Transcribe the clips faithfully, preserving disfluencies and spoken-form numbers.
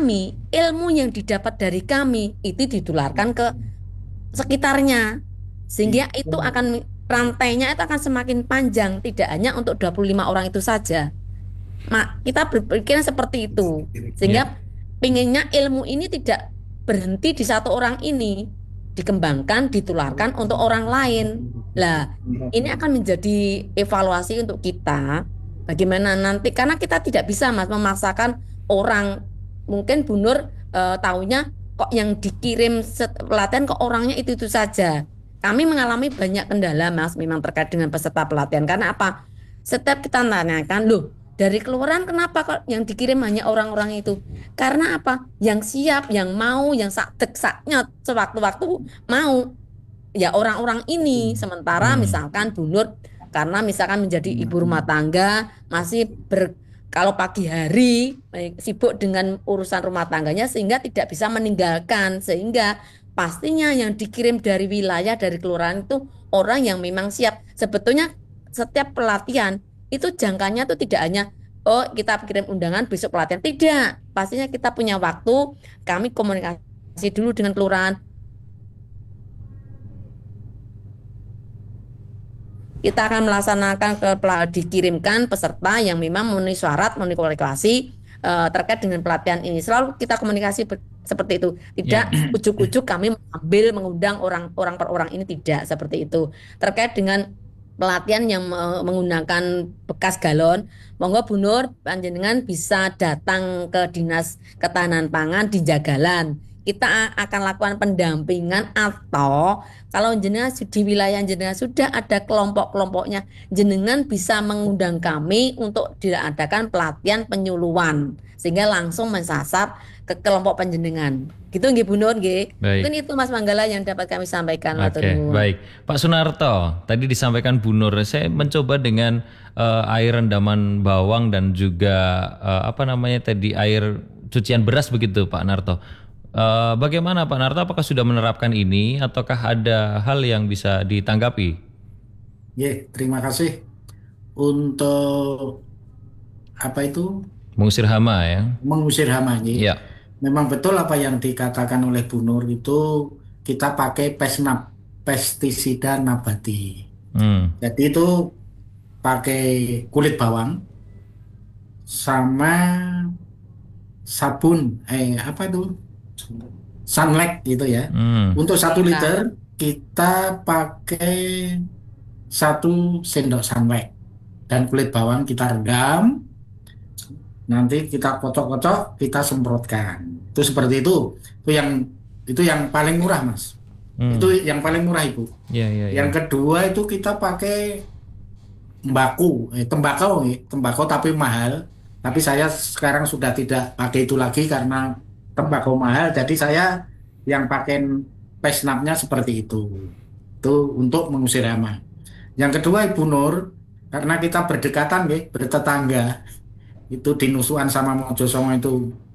kami, ilmu yang didapat dari kami itu ditularkan ke sekitarnya. Sehingga itu akan rantainya itu akan semakin panjang, tidak hanya untuk dua puluh lima orang itu saja. Mak, kita berpikiran seperti itu. Ya. Sehingga pinginnya ilmu ini tidak berhenti di satu orang ini, dikembangkan, ditularkan untuk orang lain. Lah, ini akan menjadi evaluasi untuk kita. Bagaimana nanti, karena kita tidak bisa Mas memaksakan orang, mungkin Bu Nur eh, taunya kok yang dikirim set- pelatihan ke orangnya itu-itu saja. Kami mengalami banyak kendala Mas memang terkait dengan peserta pelatihan. Karena apa? Setiap kita tanyakan, loh dari keluaran kenapa kok yang dikirim hanya orang-orang itu? Karena apa? Yang siap, yang mau, yang sak saknya sewaktu-waktu mau ya orang-orang ini. Sementara Hmm. misalkan Bu Nur karena misalkan menjadi ibu rumah tangga masih ber kalau pagi hari eh, sibuk dengan urusan rumah tangganya sehingga tidak bisa meninggalkan sehingga pastinya yang dikirim dari wilayah dari kelurahan itu orang yang memang siap. Sebetulnya setiap pelatihan itu jangkanya tuh tidak hanya oh kita kirim undangan besok pelatihan tidak. Pastinya kita punya waktu, kami komunikasi dulu dengan kelurahan. Kita akan melaksanakan ke dikirimkan peserta yang memang memenuhi syarat, memenuhi kualifikasi eh, terkait dengan pelatihan ini. Selalu kita komunikasi ber- seperti itu. Ya. Tidak ujuk-ujuk kami mengambil mengundang orang-orang per orang ini tidak seperti itu. Terkait dengan pelatihan yang me- menggunakan bekas galon, monggo Bu Nur panjenengan bisa datang ke Dinas Ketahanan Pangan di Jagalan. Kita a- akan lakukan pendampingan atau kalau jenengan su- di wilayah jenengan sudah ada kelompok-kelompoknya, jenengan bisa mengundang kami untuk diadakan pelatihan penyuluhan sehingga langsung mensasar ke kelompok panjenengan. Gitu nggih Bu Nur nggih. Mungkin Baik. itu Mas Manggala yang dapat kami sampaikan matur Oke, nuwun. baik. Pak Sunarto, tadi disampaikan Bu Nur, saya mencoba dengan eh, air rendaman bawang dan juga eh, apa namanya tadi air cucian beras begitu Pak Narto. Eh, bagaimana Pak Narto, apakah sudah menerapkan ini ataukah ada hal yang bisa ditanggapi? Ya, terima kasih untuk apa itu Mengusir hama ya? mengusir hama. Ye. Ya. Memang betul apa yang dikatakan oleh Bu Nur itu kita pakai pesnap, pestisida nabati. Hmm. Jadi itu pakai kulit bawang sama sabun, eh apa itu sunlight gitu ya. Hmm. Untuk satu liter Nah, kita pakai satu sendok sunlight dan kulit bawang kita rendam. Nanti kita kocok-kocok, kita semprotkan. Itu seperti itu. Itu yang itu yang paling murah, Mas. Itu Hmm. yang paling murah, Ibu. Ya, ya, Yang ya. kedua itu kita pakai tembakau, eh, tembakau, eh, tembakau tapi mahal. Tapi saya sekarang sudah tidak pakai itu lagi karena tembakau mahal. Jadi saya yang pakai pesnapnya seperti itu. Itu untuk mengusir hama. Yang kedua, Ibu Nur, karena kita berdekatan, ya, bertetangga, itu di Nusuan sama Mojosongo itu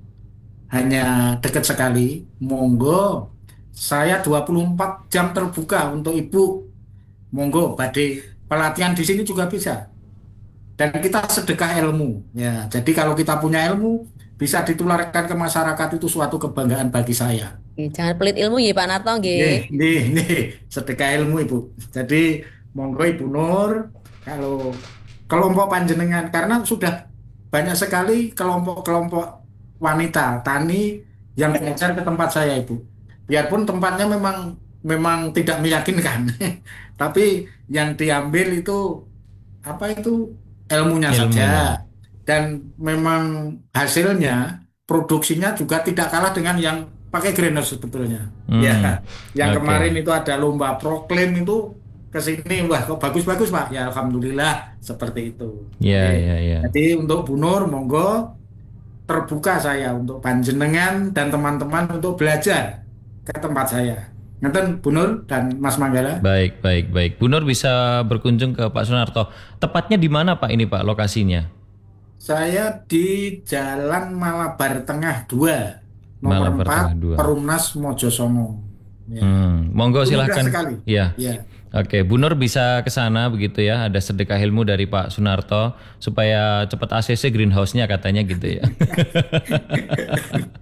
hanya dekat sekali. Monggo, saya dua puluh empat jam terbuka untuk Ibu. Monggo, badai pelatihan di sini juga bisa. Dan kita sedekah ilmu. Ya, jadi kalau kita punya ilmu, bisa ditularkan ke masyarakat itu suatu kebanggaan bagi saya. nggih, jangan pelit ilmu ya Pak Narto Nih, nggih. nih, nih, sedekah ilmu Ibu. Jadi, monggo Ibu Nur, kalau kelompok panjenengan, karena sudah banyak sekali kelompok-kelompok wanita tani yang belajar ke tempat saya Ibu. Biarpun tempatnya memang memang tidak meyakinkan, tapi yang diambil itu apa itu ilmunya saja, Ilmunya. dan memang hasilnya produksinya juga tidak kalah dengan yang pakai greenhouse sebetulnya. Ya, Hmm. yang kemarin Oke. itu ada lomba proklaim itu ke sini, wah kok bagus-bagus Pak. Ya alhamdulillah seperti itu. Oke. Ya, ya, ya. Jadi untuk Bu Nur, monggo terbuka saya untuk panjenengan dan teman-teman untuk belajar ke tempat saya. Ngeten Bu Nur dan Mas Manggala. Baik, baik, baik. Bu Nur bisa berkunjung ke Pak Sunarto. Tepatnya di mana Pak ini Pak lokasinya? Saya di Jalan Malabar Tengah dua, nomor Malabar empat, Tengah dua. Perumnas Mojosongo. Ya. Hmm, monggo Itu mudah silahkan. sekali. Ya. Ya. Oke, Bu Nur bisa ke sana begitu ya. Ada sedekah ilmu dari Pak Sunarto supaya cepat A C C greenhouse-nya katanya gitu ya.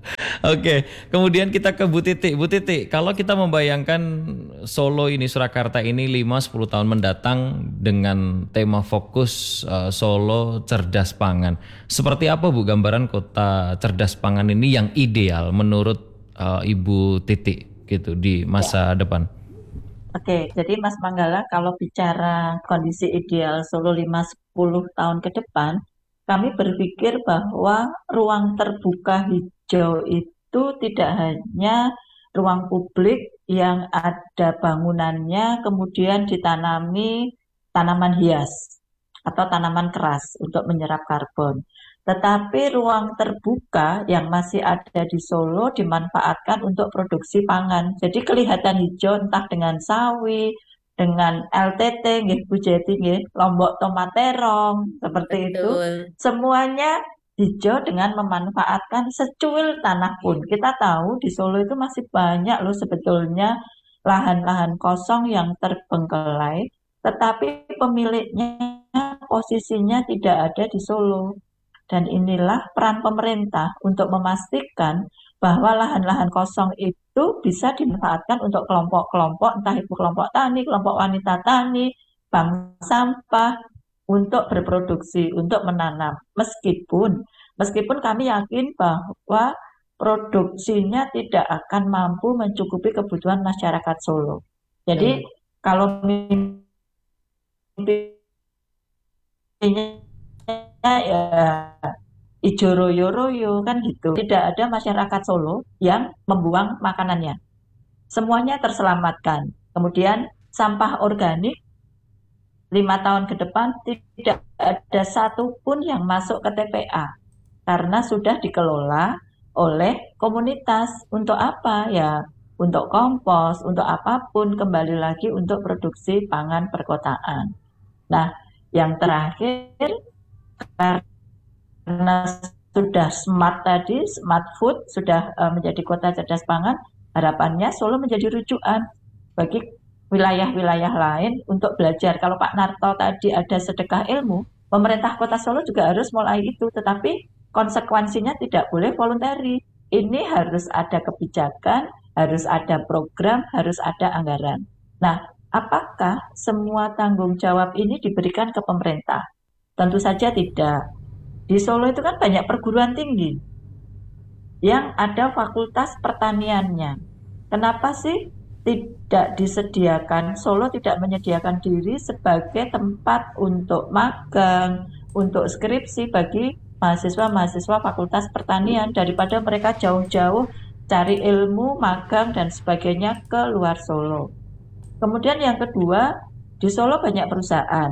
Oke, kemudian kita ke Bu Titi. Bu Titi, kalau kita membayangkan Solo ini, Surakarta ini lima sepuluh tahun mendatang dengan tema fokus eh, Solo cerdas pangan. Seperti apa Bu gambaran kota cerdas pangan ini yang ideal menurut eh, Ibu Titi gitu di masa depan? Oke, jadi Mas Manggala kalau bicara kondisi ideal Solo lima sepuluh tahun ke depan, kami berpikir bahwa ruang terbuka hijau itu tidak hanya ruang publik yang ada bangunannya, kemudian ditanami tanaman hias atau tanaman keras untuk menyerap karbon. Tetapi ruang terbuka yang masih ada di Solo dimanfaatkan untuk produksi pangan. Jadi kelihatan hijau entah dengan sawi, dengan L T T, nggih Bu Jeti, nggih, Lombok Tomaterong, seperti itu. Betul. Semuanya hijau dengan memanfaatkan secuil tanah pun. Kita tahu di Solo itu masih banyak loh sebetulnya lahan-lahan kosong yang terbengkelai, tetapi pemiliknya posisinya tidak ada di Solo. Dan inilah peran pemerintah untuk memastikan bahwa lahan-lahan kosong itu bisa dimanfaatkan untuk kelompok-kelompok, entah itu kelompok tani, kelompok wanita tani, bank sampah, untuk berproduksi, untuk menanam. Meskipun, meskipun kami yakin bahwa produksinya tidak akan mampu mencukupi kebutuhan masyarakat Solo. Jadi Betul. kalau mimpinya ya ijo royo-royo kan gitu. Tidak ada masyarakat Solo yang membuang makanannya. Semuanya terselamatkan. Kemudian sampah organik lima tahun ke depan tidak ada satupun yang masuk ke T P A karena sudah dikelola oleh komunitas. Untuk apa ya? Untuk kompos, untuk apapun, kembali lagi untuk produksi pangan perkotaan. Nah, yang terakhir, karena sudah smart tadi, smart food, sudah uh, menjadi kota cerdas pangan, harapannya Solo menjadi rujukan bagi wilayah-wilayah lain untuk belajar. Kalau Pak Narto tadi ada sedekah ilmu, pemerintah kota Solo juga harus mulai itu, tetapi konsekuensinya tidak boleh voluntary. Ini harus ada kebijakan, harus ada program, harus ada anggaran. Nah, apakah semua tanggung jawab ini diberikan ke pemerintah? Tentu saja tidak. Di Solo itu kan banyak perguruan tinggi yang ada fakultas pertaniannya. Kenapa sih tidak disediakan, Solo tidak menyediakan diri sebagai tempat untuk magang, untuk skripsi bagi mahasiswa-mahasiswa fakultas pertanian, daripada mereka jauh-jauh cari ilmu, magang, dan sebagainya ke luar Solo. Kemudian yang kedua, di Solo banyak perusahaan.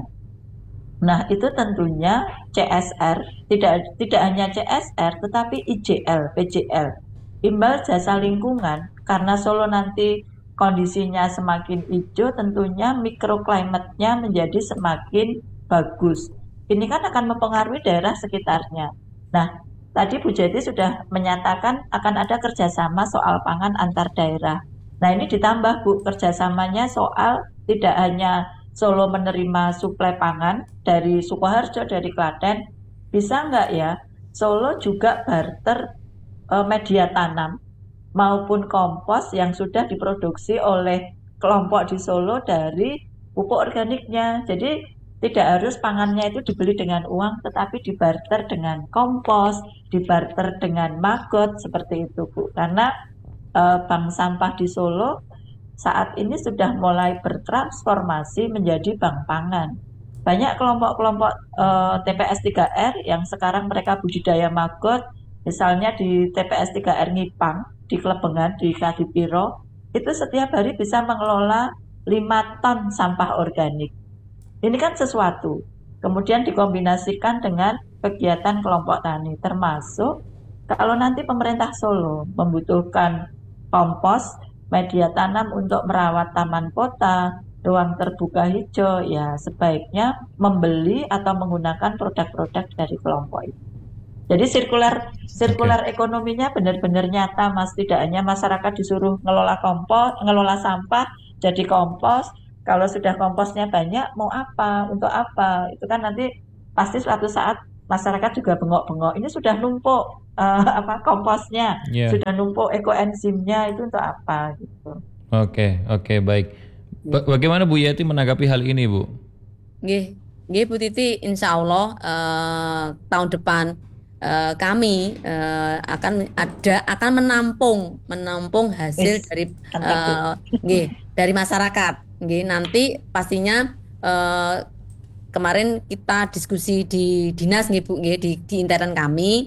Nah, itu tentunya C S R, tidak tidak hanya C S R, tetapi I J L, P J L, imbal jasa lingkungan. Karena Solo nanti kondisinya semakin hijau, tentunya mikroklimatnya menjadi semakin bagus. Ini kan akan mempengaruhi daerah sekitarnya. Nah, tadi Bu Jeti sudah menyatakan akan ada kerjasama soal pangan antar daerah. Nah, ini ditambah Bu, kerjasamanya soal tidak hanya Solo menerima suplai pangan dari Sukoharjo, dari Klaten, bisa nggak ya Solo juga barter e, media tanam maupun kompos yang sudah diproduksi oleh kelompok di Solo dari pupuk organiknya. Jadi tidak harus pangannya itu dibeli dengan uang, tetapi dibarter dengan kompos, dibarter dengan maggot, seperti itu Bu. Karena e, bank sampah di Solo saat ini sudah mulai bertransformasi menjadi bank pangan. Banyak kelompok-kelompok eh, T P S tiga R yang sekarang mereka budidaya maggot, misalnya di T P S tiga R Ngipang, di Klebengan, di Kadipiro, itu setiap hari bisa mengelola lima ton sampah organik. Ini kan sesuatu. Kemudian dikombinasikan dengan kegiatan kelompok tani, termasuk kalau nanti pemerintah Solo membutuhkan kompos, media tanam untuk merawat taman kota, ruang terbuka hijau, ya sebaiknya membeli atau menggunakan produk-produk dari kelompok itu. Jadi sirkular sirkular okay. Ekonominya benar-benar nyata, Mas. Tidak hanya masyarakat disuruh ngelola kompos, ngelola sampah jadi kompos. Kalau sudah komposnya banyak, mau apa? Untuk apa? Itu kan nanti pasti suatu saat masyarakat juga bengok-bengok. Ini sudah numpuk. eh, apa komposnya, Ya. sudah numpuk ekoenzimnya itu untuk apa gitu. Oke, oke, baik. Ba- Bagaimana Bu Yati menanggapi hal ini, Bu? Nggih, nggih Bu Titi, insya Allah eh, tahun depan eh, kami eh, akan ada akan menampung menampung hasil Wis, dari mantap Bu. eh, nggih dari masyarakat. Nggih, nanti pastinya eh, kemarin kita diskusi di dinas nggih Bu, nggih di, di intern kami.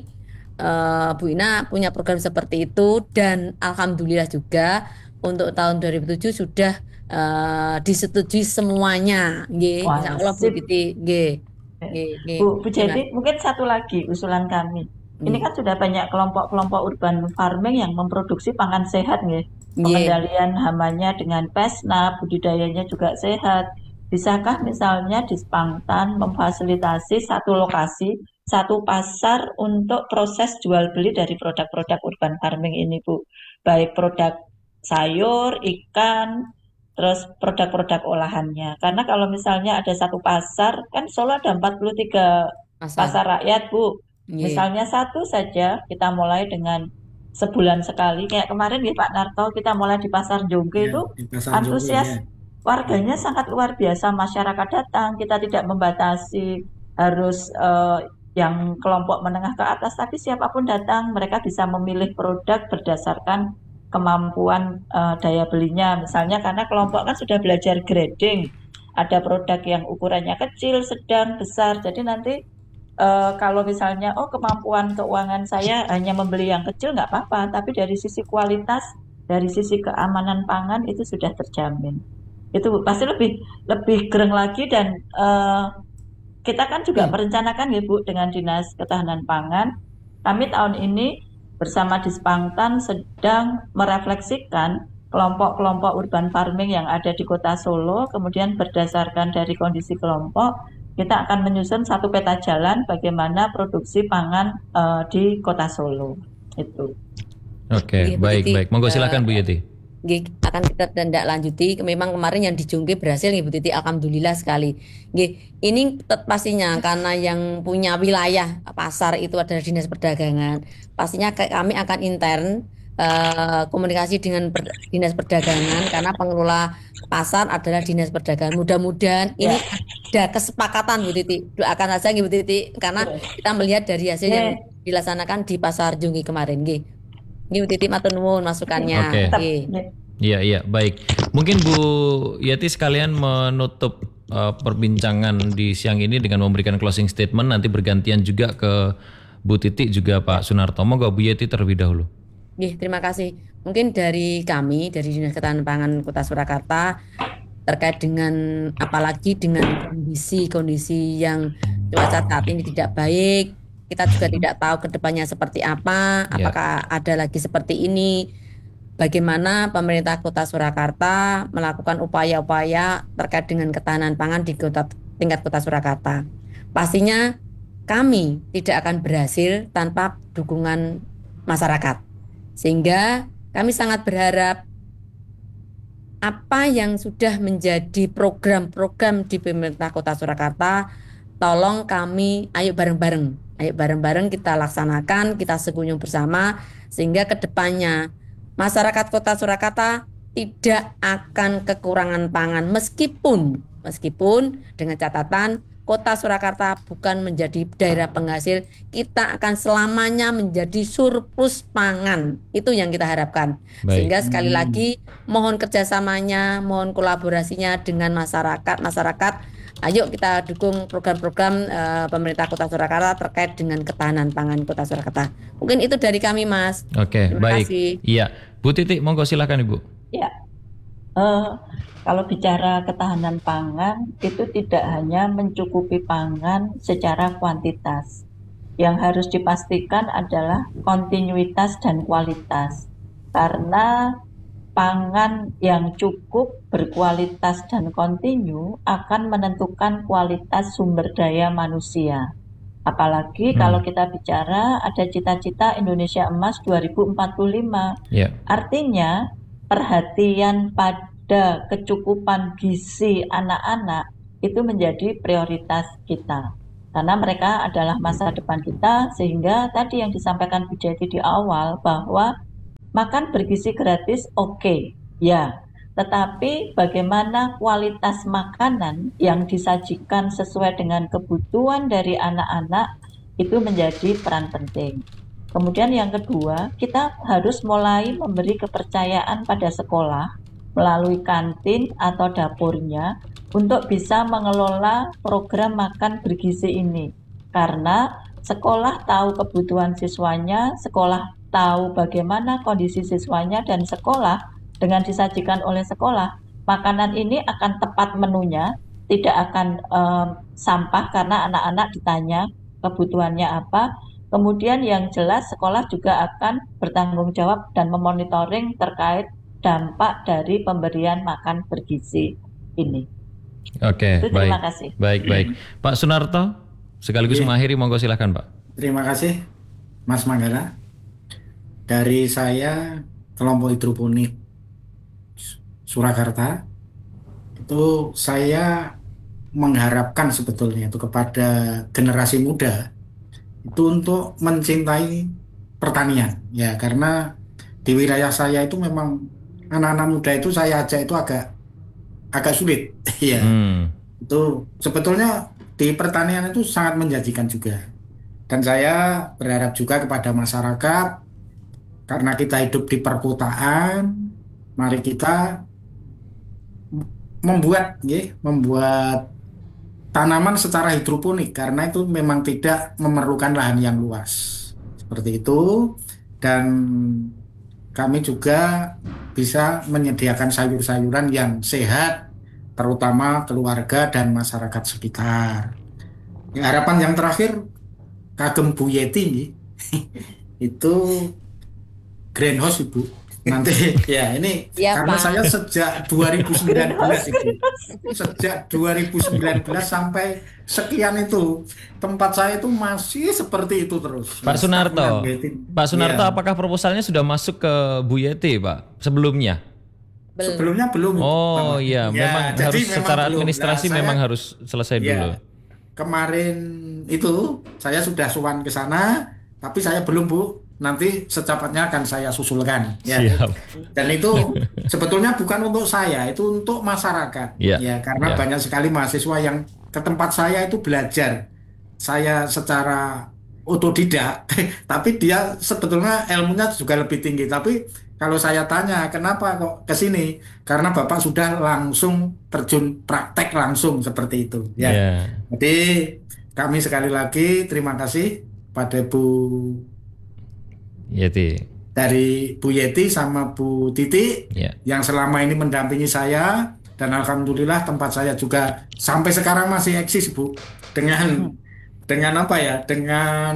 Eh, Bu Ina punya program seperti itu dan alhamdulillah juga untuk tahun dua ribu tujuh sudah eh, disetujui semuanya. Nggih, insya Wah, Allah Bu sip. Titi. Nggih, nggih, nggih. Bu, Bu Nggih, Mas. Jadi, mungkin satu lagi usulan kami. Ini Nggih, kan sudah banyak kelompok-kelompok urban farming yang memproduksi pangan sehat, nggih. nggih. Pengendalian hamanya dengan pesna, budidayanya juga sehat. Bisakah misalnya di Spangtan memfasilitasi satu lokasi, satu pasar untuk proses jual beli dari produk-produk urban farming ini, Bu? Baik produk sayur, ikan, terus produk-produk olahannya. Karena kalau misalnya ada satu pasar, kan Solo ada empat puluh tiga Pasar. pasar rakyat, Bu. Nggih, Misalnya satu saja, kita mulai dengan sebulan sekali. Kayak kemarin ya Pak Narto, kita mulai di Pasar Jongke Ya, itu di Pasar Jongke antusias ya. warganya sangat luar biasa. Masyarakat datang, kita tidak membatasi harus eh, yang kelompok menengah ke atas, tapi siapapun datang, mereka bisa memilih produk berdasarkan kemampuan eh, daya belinya. Misalnya karena kelompok kan sudah belajar grading, ada produk yang ukurannya kecil, sedang, besar. Jadi nanti eh, kalau misalnya oh kemampuan keuangan saya hanya membeli yang kecil nggak apa-apa, tapi dari sisi kualitas, dari sisi keamanan pangan itu sudah terjamin. Itu pasti lebih lebih gereng lagi dan eh, kita kan juga merencanakan ya Bu dengan Dinas Ketahanan Pangan. Kami tahun ini bersama Dispangtan sedang merefleksikan kelompok-kelompok urban farming yang ada di Kota Solo, kemudian berdasarkan dari kondisi kelompok, kita akan menyusun satu peta jalan bagaimana produksi pangan eh, di Kota Solo. Itu. Oke, nggih, Bu baik, Titi. baik. Monggo Eh, silakan Bu Yati. Nggih, akan kita tindak lanjuti. Memang kemarin yang di Jongke berhasil nih Bu Titi, alhamdulillah sekali. Nggih, ini tet- pastinya karena yang punya wilayah pasar itu adalah Dinas Perdagangan. Pastinya ke- kami akan intern eh, komunikasi dengan per- Dinas Perdagangan karena pengelola pasar adalah Dinas Perdagangan. Mudah-mudahan ini Ya. ada kesepakatan Bu Titi. Doakan saja nggih Bu Titi karena kita melihat dari hasil yang Oke, dilaksanakan di Pasar Jongke kemarin. Nggih. Nggih Bu Titi matur nuwun masukannya. Oke. tetap. Nggih. Iya, iya, baik. Mungkin Bu Yati sekalian menutup eh, perbincangan di siang ini dengan memberikan closing statement, nanti bergantian juga ke Bu Titi juga Pak Sunarto. Monggo Bu Yati terlebih dahulu. Nggih, terima kasih. Mungkin dari kami, dari Dinas Ketahanan Pangan Kota Surakarta, terkait dengan apalagi dengan kondisi-kondisi yang cuaca saat ini tidak baik, kita juga tidak tahu ke depannya seperti apa, Ya. apakah ada lagi seperti ini, bagaimana pemerintah Kota Surakarta melakukan upaya-upaya terkait dengan ketahanan pangan di kota, tingkat Kota Surakarta. Pastinya kami tidak akan berhasil tanpa dukungan masyarakat. Sehingga kami sangat berharap apa yang sudah menjadi program-program di pemerintah Kota Surakarta, tolong kami ayo bareng-bareng. Ayo bareng-bareng kita laksanakan, kita sekunyung bersama sehingga ke depannya masyarakat Kota Surakarta tidak akan kekurangan pangan meskipun meskipun dengan catatan Kota Surakarta bukan menjadi daerah penghasil, kita akan selamanya menjadi surplus pangan. Itu yang kita harapkan. Baik. Sehingga sekali lagi mohon kerjasamanya, mohon kolaborasinya dengan masyarakat. Masyarakat, ayo kita dukung program-program eh, pemerintah Kota Surakarta terkait dengan ketahanan pangan Kota Surakarta. Mungkin itu dari kami, Mas. Oke, Terima baik. kasih. Iya, Bu Titi, monggo silakan Ibu. Ya, eh, kalau bicara ketahanan pangan, itu tidak hanya mencukupi pangan secara kuantitas. Yang harus dipastikan adalah kontinuitas dan kualitas. Karena pangan yang cukup, berkualitas dan kontinu akan menentukan kualitas sumber daya manusia. Apalagi Hmm. kalau kita bicara ada cita-cita Indonesia Emas dua ribu empat puluh lima. Ya. Artinya perhatian pada kecukupan gizi anak-anak itu menjadi prioritas kita. Karena mereka adalah masa depan kita, sehingga tadi yang disampaikan Bu Jati di awal bahwa makan bergizi gratis oke, okay, ya. Tetapi bagaimana kualitas makanan yang disajikan sesuai dengan kebutuhan dari anak-anak itu menjadi peran penting. Kemudian yang kedua, kita harus mulai memberi kepercayaan pada sekolah melalui kantin atau dapurnya untuk bisa mengelola program makan bergizi ini. Karena sekolah tahu kebutuhan siswanya, sekolah tahu bagaimana kondisi siswanya, dan sekolah dengan disajikan oleh sekolah, makanan ini akan tepat menunya, tidak akan um, sampah karena anak-anak ditanya kebutuhannya apa. Kemudian yang jelas sekolah juga akan bertanggung jawab dan memonitoring terkait dampak dari pemberian makan bergizi ini. Oke, Itu, baik. terima kasih. Baik, baik. Pak Sunarto, sekaligus Iya. mengakhiri, monggo silahkan Pak. Terima kasih Mas Manggala. Dari saya kelompok hidroponik Surakarta, itu saya mengharapkan sebetulnya itu kepada generasi muda itu untuk mencintai pertanian, ya, karena di wilayah saya itu memang anak-anak muda itu saya ajak itu agak agak sulit. Ya, Hmm. itu sebetulnya di pertanian itu sangat menjanjikan juga, dan saya berharap juga kepada masyarakat, karena kita hidup di perkotaan, mari kita membuat ya, membuat tanaman secara hidroponik, karena itu memang tidak memerlukan lahan yang luas seperti itu. Dan kami juga bisa menyediakan sayur-sayuran yang sehat, terutama keluarga dan masyarakat sekitar. Ya, harapan yang terakhir kagem Bu Yeti itu greenhouse Ibu. Nanti ya ini Ya, karena Pak. saya sejak dua ribu sembilan belas Ibu. Sejak dua ribu sembilan belas sampai sekian itu tempat saya itu masih seperti itu terus. Pak Ya, Sunarto, stagnan, Yeti. Pak Sunarto, Ya, apakah proposalnya sudah masuk ke Bu Yeti, Pak, sebelumnya? Belum. sebelumnya belum Ibu. Oh iya, Ya, memang jadi harus memang secara belum. administrasi Nah, saya- memang harus selesai Ya, dulu. kemarin itu saya sudah sowan ke sana, tapi saya belum Bu. Nanti secepatnya akan saya susulkan. Ya. Siap. Dan itu sebetulnya bukan untuk saya, itu untuk masyarakat. Ya, Ya, karena ya. banyak sekali mahasiswa yang ke tempat saya itu belajar. Saya secara otodidak, tapi dia sebetulnya ilmunya juga lebih tinggi. Tapi kalau saya tanya, kenapa kok ke sini? Karena Bapak sudah langsung terjun praktek langsung seperti itu. Ya. Ya. Jadi kami sekali lagi terima kasih pada Bu Yeti. dari Bu Yeti sama Bu Titi Ya. yang selama ini mendampingi saya, dan alhamdulillah tempat saya juga sampai sekarang masih eksis Bu, dengan dengan apa ya, dengan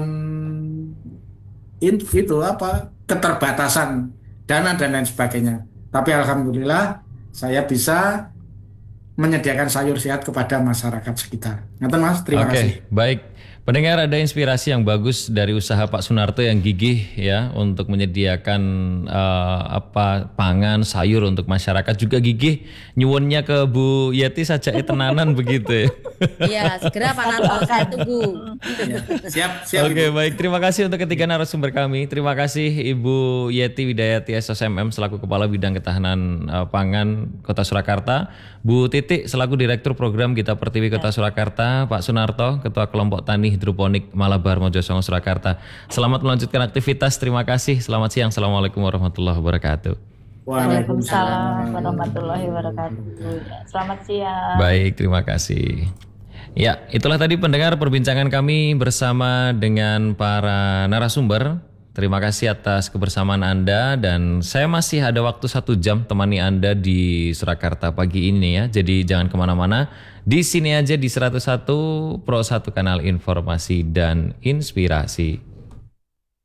in- itu apa keterbatasan dana dan lain sebagainya. Tapi alhamdulillah saya bisa menyediakan sayur sehat kepada masyarakat sekitar. Ngaten Mas, terima Oke, kasih. baik. Pendengar, ada inspirasi yang bagus dari usaha Pak Sunarto yang gigih ya untuk menyediakan eh, apa pangan sayur untuk masyarakat, juga gigih nyuwunnya ke Bu Yeti saja tenanan begitu ya. Iya, segera Pak Narto, saya tunggu. Ya, siap, siap. Oke, Ibu. baik. Terima kasih untuk ketiga narasumber kami. Terima kasih Ibu Yeti Widayati S S M M selaku Kepala Bidang Ketahanan eh, Pangan Kota Surakarta, Bu Titi selaku Direktur Program Gita Pertiwi Kota Surakarta, Pak Sunarto Ketua Kelompok Tani Hidroponik Malabar Mojosongo Surakarta. Selamat melanjutkan aktivitas. Terima kasih. Selamat siang. Assalamualaikum warahmatullahi wabarakatuh. Waalaikumsalam warahmatullahi wabarakatuh. Selamat siang. Baik, terima kasih. Ya, itulah tadi pendengar perbincangan kami bersama dengan para narasumber. Terima kasih atas kebersamaan Anda, dan saya masih ada waktu satu jam temani Anda di Surakarta pagi ini ya. Jadi jangan kemana-mana. Di sini aja di seratus satu Pro satu Kanal Informasi dan Inspirasi.